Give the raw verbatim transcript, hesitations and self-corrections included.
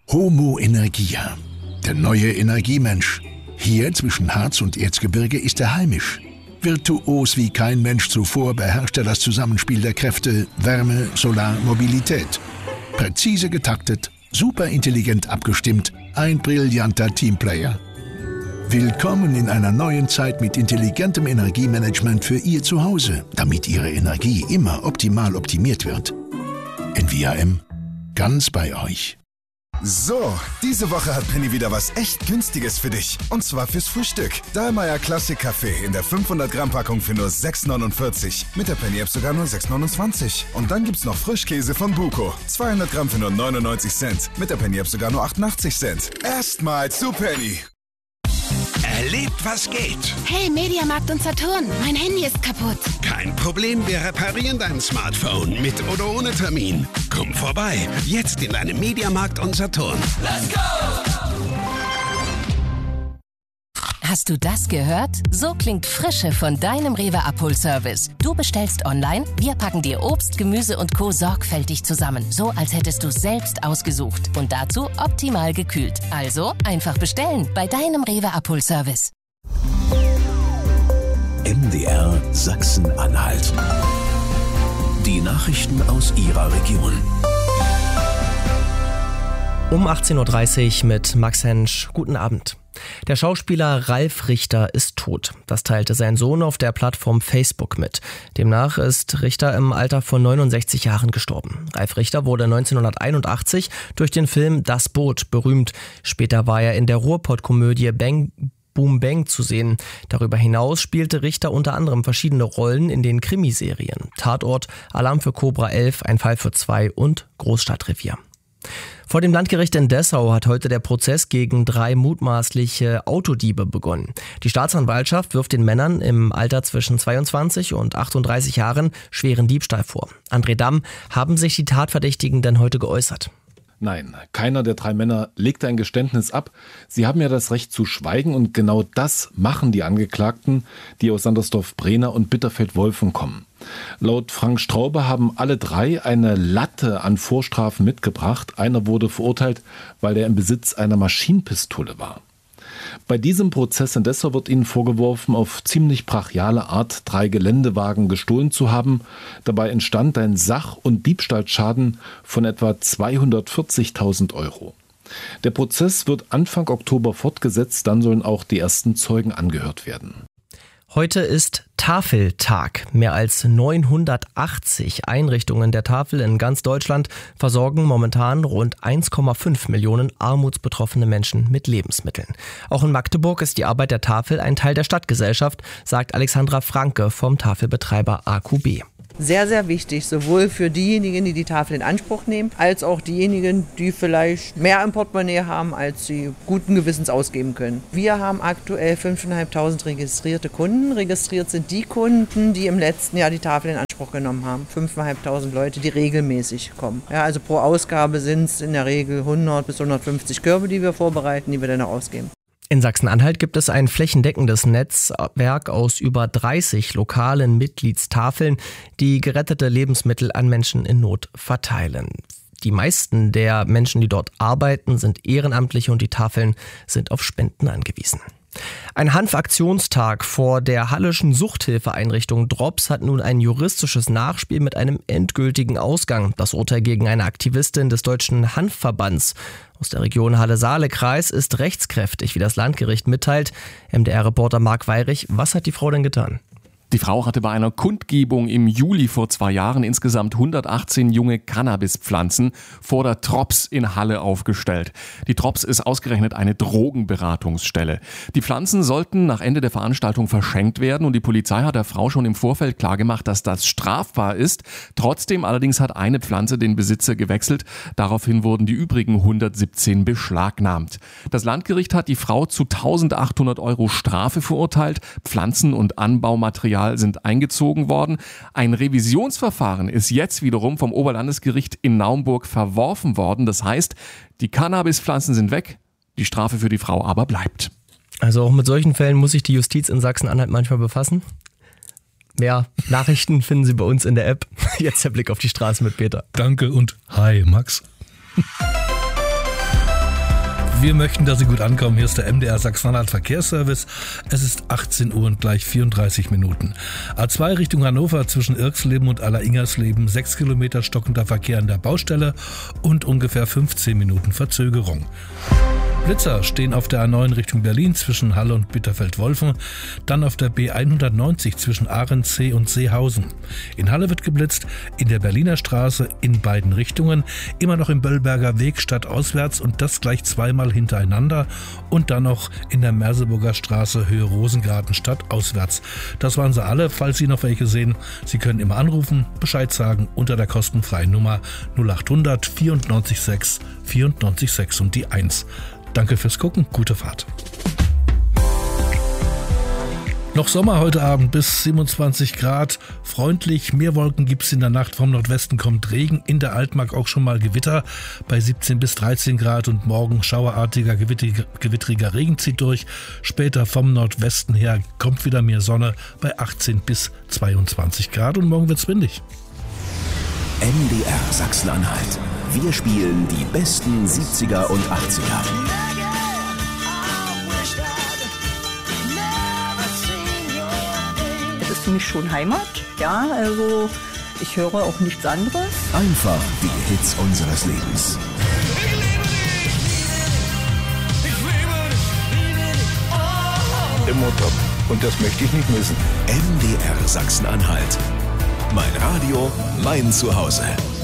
Homo Energia, der neue Energiemensch. Hier zwischen Harz und Erzgebirge ist er heimisch. Virtuos wie kein Mensch zuvor beherrscht er das Zusammenspiel der Kräfte Wärme, Solar, Mobilität. Präzise getaktet, superintelligent abgestimmt, ein brillanter Teamplayer. Willkommen in einer neuen Zeit mit intelligentem Energiemanagement für Ihr Zuhause, damit Ihre Energie immer optimal optimiert wird. N V A M, ganz bei euch. So, diese Woche hat Penny wieder was echt Günstiges für dich. Und zwar fürs Frühstück. Dahlmeier Classic Kaffee in der fünfhundert Gramm Packung für nur sechs neunundvierzig. Mit der Penny-App sogar nur sechs neunundzwanzig. Und dann gibt's noch Frischkäse von Buko. zweihundert Gramm für nur neunundneunzig Cent. Mit der Penny-App sogar nur achtundachtzig Cent. Erstmal zu Penny. Erlebt, was geht. Hey, Mediamarkt und Saturn, mein Handy ist kaputt. Kein Problem, wir reparieren dein Smartphone mit oder ohne Termin. Komm vorbei, jetzt in deinem Mediamarkt und Saturn. Let's go! Hast du das gehört? So klingt Frische von deinem Rewe Abholservice. Du bestellst online, wir packen dir Obst, Gemüse und Co. sorgfältig zusammen. So, als hättest du selbst ausgesucht. Und dazu optimal gekühlt. Also einfach bestellen bei deinem Rewe Abholservice. M D R Sachsen-Anhalt. Die Nachrichten aus Ihrer Region. Um achtzehn Uhr dreißig mit Max Hensch. Guten Abend. Der Schauspieler Ralf Richter ist tot. Das teilte sein Sohn auf der Plattform Facebook mit. Demnach ist Richter im Alter von neunundsechzig Jahren gestorben. Ralf Richter wurde neunzehnhunderteinundachtzig durch den Film Das Boot berühmt. Später war er in der Ruhrpott-Komödie Bang Boom Bang zu sehen. Darüber hinaus spielte Richter unter anderem verschiedene Rollen in den Krimiserien Tatort, Alarm für Cobra elf, Ein Fall für zwei und Großstadtrevier. Vor dem Landgericht in Dessau hat heute der Prozess gegen drei mutmaßliche Autodiebe begonnen. Die Staatsanwaltschaft wirft den Männern im Alter zwischen zweiundzwanzig und achtunddreißig Jahren schweren Diebstahl vor. André Damm, haben sich die Tatverdächtigen denn heute geäußert? Nein, keiner der drei Männer legt ein Geständnis ab. Sie haben ja das Recht zu schweigen und genau das machen die Angeklagten, die aus Sandersdorf-Brenner und Bitterfeld-Wolfen kommen. Laut Frank Straube haben alle drei eine Latte an Vorstrafen mitgebracht. Einer wurde verurteilt, weil er im Besitz einer Maschinenpistole war. Bei diesem Prozess in Dessau wird ihnen vorgeworfen, auf ziemlich brachiale Art drei Geländewagen gestohlen zu haben. Dabei entstand ein Sach- und Diebstahlschaden von etwa zweihundertvierzigtausend Euro. Der Prozess wird Anfang Oktober fortgesetzt, dann sollen auch die ersten Zeugen angehört werden. Heute ist Tafeltag. Mehr als neunhundertachtzig Einrichtungen der Tafel in ganz Deutschland versorgen momentan rund eins Komma fünf Millionen armutsbetroffene Menschen mit Lebensmitteln. Auch in Magdeburg ist die Arbeit der Tafel ein Teil der Stadtgesellschaft, sagt Alexandra Franke vom Tafelbetreiber A Q B. Sehr, sehr wichtig, sowohl für diejenigen, die die Tafel in Anspruch nehmen, als auch diejenigen, die vielleicht mehr im Portemonnaie haben, als sie guten Gewissens ausgeben können. Wir haben aktuell fünftausendfünfhundert registrierte Kunden. Registriert sind die Kunden, die im letzten Jahr die Tafel in Anspruch genommen haben. fünftausendfünfhundert Leute, die regelmäßig kommen. Ja, also pro Ausgabe sind es in der Regel hundert bis hundertfünfzig Körbe, die wir vorbereiten, die wir dann auch ausgeben. In Sachsen-Anhalt gibt es ein flächendeckendes Netzwerk aus über dreißig lokalen Mitgliedstafeln, die gerettete Lebensmittel an Menschen in Not verteilen. Die meisten der Menschen, die dort arbeiten, sind Ehrenamtliche und die Tafeln sind auf Spenden angewiesen. Ein Hanfaktionstag vor der Halleschen Suchthilfeeinrichtung Drops hat nun ein juristisches Nachspiel mit einem endgültigen Ausgang. Das Urteil gegen eine Aktivistin des Deutschen Hanfverbands aus der Region Halle-Saale-Kreis ist rechtskräftig, wie das Landgericht mitteilt. M D R-Reporter Marc Weirich, was hat die Frau denn getan? Die Frau hatte bei einer Kundgebung im Juli vor zwei Jahren insgesamt hundertachtzehn junge Cannabispflanzen vor der Drops in Halle aufgestellt. Die Drops ist ausgerechnet eine Drogenberatungsstelle. Die Pflanzen sollten nach Ende der Veranstaltung verschenkt werden und die Polizei hat der Frau schon im Vorfeld klargemacht, dass das strafbar ist. Trotzdem allerdings hat eine Pflanze den Besitzer gewechselt. Daraufhin wurden die übrigen hundertsiebzehn beschlagnahmt. Das Landgericht hat die Frau zu eintausendachthundert Euro Strafe verurteilt. Pflanzen- und Anbaumaterial sind eingezogen worden. Ein Revisionsverfahren ist jetzt wiederum vom Oberlandesgericht in Naumburg verworfen worden. Das heißt, die Cannabispflanzen sind weg, die Strafe für die Frau aber bleibt. Also auch mit solchen Fällen muss sich die Justiz in Sachsen-Anhalt manchmal befassen. Mehr Nachrichten finden Sie bei uns in der App. Jetzt der Blick auf die Straße mit Peter. Danke und hi Max. Wir möchten, dass Sie gut ankommen. Hier ist der M D R Sachsen-Anhalt Verkehrsservice. Es ist achtzehn Uhr und gleich vierunddreißig Minuten. A zwei Richtung Hannover zwischen Irksleben und Alleringersleben. sechs Kilometer stockender Verkehr an der Baustelle und ungefähr fünfzehn Minuten Verzögerung. Blitzer stehen auf der A neun Richtung Berlin zwischen Halle und Bitterfeld-Wolfen, dann auf der B hundertneunzig zwischen Ahrensee und Seehausen. In Halle wird geblitzt, in der Berliner Straße in beiden Richtungen, immer noch im Böllberger Weg stadtauswärts und das gleich zweimal hintereinander und dann noch in der Merseburger Straße Höhe Rosengarten stadtauswärts. Das waren sie alle. Falls Sie noch welche sehen, Sie können immer anrufen, Bescheid sagen unter der kostenfreien Nummer null acht hundert vierundneunzig sechs vierundneunzig sechs und die eins. Danke fürs Gucken, gute Fahrt. Noch Sommer heute Abend bis siebenundzwanzig Grad, freundlich, mehr Wolken gibt's in der Nacht, vom Nordwesten kommt Regen, in der Altmark auch schon mal Gewitter bei siebzehn bis dreizehn Grad und morgen schauerartiger, gewittriger, gewittriger Regen zieht durch, später vom Nordwesten her kommt wieder mehr Sonne bei achtzehn bis zweiundzwanzig Grad und morgen wird's windig. M D R Sachsen-Anhalt. Wir spielen die besten siebziger und achtziger. Es ist für mich schon Heimat, ja, also ich höre auch nichts anderes. Einfach die Hits unseres Lebens. Immer top. Und das möchte ich nicht missen. M D R Sachsen-Anhalt. Mein Radio, mein Zuhause.